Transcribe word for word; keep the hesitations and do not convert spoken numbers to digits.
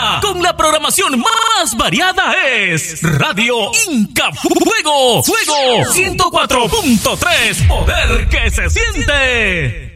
Ahora, con la programación más variada es Radio Inca Fuego. Fuego ciento cuatro punto tres. Poder que se siente.